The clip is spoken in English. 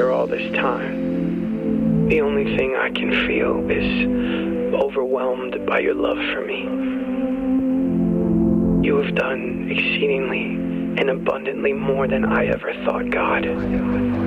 after all this time, the only thing I can feel is overwhelmed by your love for me. You have done exceedingly and abundantly more than I ever thought, God.